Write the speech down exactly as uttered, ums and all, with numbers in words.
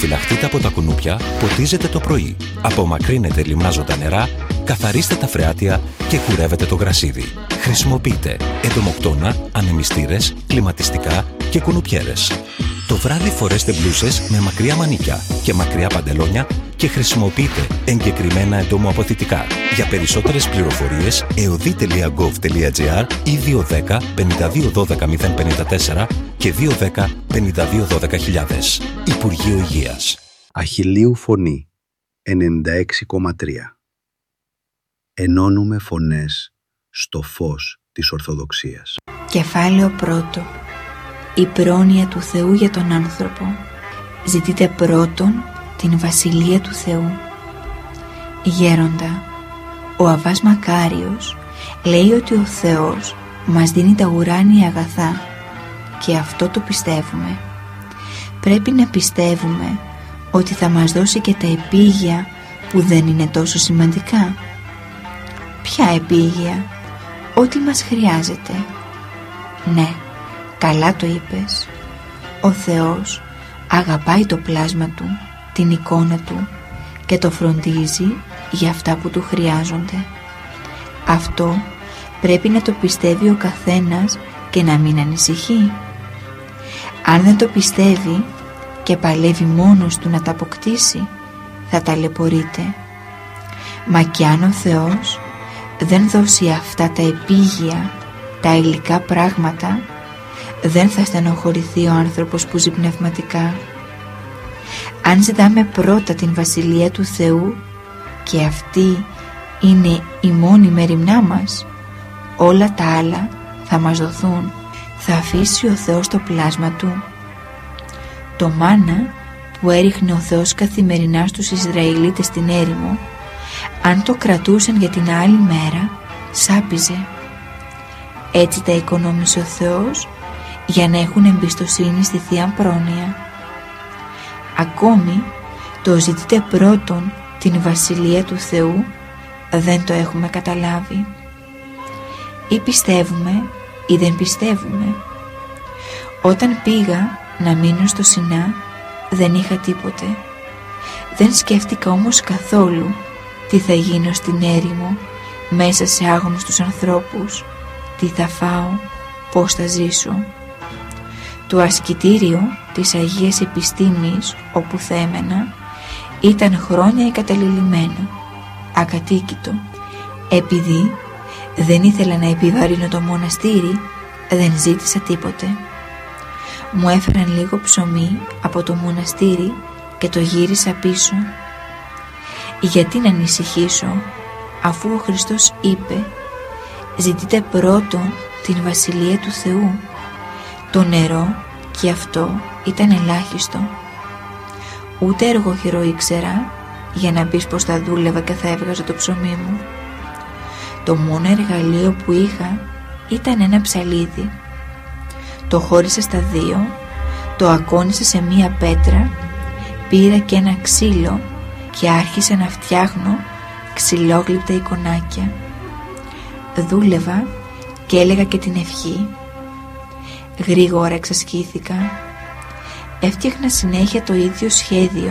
προφυλαχτείτε από τα κουνούπια, ποτίζετε το πρωί. Απομακρύνετε λιμνάζοντα νερά, καθαρίστε τα φρεάτια και κουρεύετε το γρασίδι. Χρησιμοποιείτε εντομοκτώνα, ανεμιστήρες, κλιματιστικά και κουνουπιέρες. Το βράδυ φορέστε μπλούσες με μακριά μανίκια και μακριά παντελόνια και χρησιμοποιείτε εγκεκριμένα εντομοαποθητικά. Για περισσότερες πληροφορίες εωδή τελεία γκοβ τελεία τζι άρ ή δύο ένα μηδέν πέντε δύο ένα δύο μηδέν πέντε τέσσερα και δύο ένα μηδέν πέντε δύο ένα δύο χιλιάδες. Υπουργείο Υγείας. Αχιλλείου Φωνή ενενήντα έξι κόμμα τρία. Ενώνουμε φωνές στο φως της Ορθοδοξίας. Κεφάλαιο πρώτο. Η πρόνοια του Θεού για τον άνθρωπο. Ζητείτε πρώτον την Βασιλεία του Θεού. Γέροντα, ο Αββάς Μακάριος λέει ότι ο Θεός μας δίνει τα ουράνια αγαθά και αυτό το πιστεύουμε. Πρέπει να πιστεύουμε ότι θα μας δώσει και τα επίγεια που δεν είναι τόσο σημαντικά. Ποια επίγεια? Ό,τι μας χρειάζεται. Ναι, καλά το είπες. Ο Θεός αγαπάει το πλάσμα Του, την εικόνα Του και το φροντίζει για αυτά που Του χρειάζονται. Αυτό πρέπει να το πιστεύει ο καθένας και να μην ανησυχεί. Αν δεν το πιστεύει και παλεύει μόνος του να τα αποκτήσει, θα ταλαιπωρείται. Μα κι αν ο Θεός δεν δώσει αυτά τα επίγεια, τα υλικά πράγματα, δεν θα στενοχωρηθεί ο άνθρωπος που ζει πνευματικά. Αν ζητάμε πρώτα την Βασιλεία του Θεού και αυτή είναι η μόνη μεριμνά μας, όλα τα άλλα θα μας δοθούν. Θα αφήσει ο Θεός το πλάσμα Του. Το μάνα που έριχνε ο Θεός καθημερινά στους Ισραηλίτες στην έρημο, αν το κρατούσαν για την άλλη μέρα, σάπιζε. Έτσι τα οικονόμησε ο Θεός για να έχουν εμπιστοσύνη στη Θεία Πρόνοια. Ακόμη το ζητείτε πρώτον την Βασιλεία του Θεού δεν το έχουμε καταλάβει. Ή πιστεύουμε ή δεν πιστεύουμε. Όταν πήγα να μείνω στο Σινά δεν είχα τίποτε. Δεν σκέφτηκα όμως καθόλου τι θα γίνω στην έρημο μέσα σε άγνωστους ανθρώπους, τι θα φάω, πώς θα ζήσω. Το ασκητήριο της Αγίας Επιστήμης όπου θα έμενα ήταν χρόνια εγκαταλειμμένο, ακατοίκητο. Επειδή δεν ήθελα να επιβαρύνω το μοναστήρι, δεν ζήτησα τίποτε. Μου έφεραν λίγο ψωμί από το μοναστήρι και το γύρισα πίσω. Γιατί να ανησυχήσω, αφού ο Χριστός είπε «Ζητείτε πρώτον την Βασιλεία του Θεού». Το νερό και αυτό ήταν ελάχιστο. Ούτε εργοχειρό ήξερα για να πεις πως θα δούλευα και θα έβγαζα το ψωμί μου. Το μόνο εργαλείο που είχα ήταν ένα ψαλίδι. Το χώρισα στα δύο, το ακόνισα σε μία πέτρα, πήρα και ένα ξύλο και άρχισα να φτιάχνω ξυλόγλυπτα εικονάκια. Δούλευα και έλεγα και την ευχή. Γρήγορα εξασκήθηκα. Έφτιαχνα συνέχεια το ίδιο σχέδιο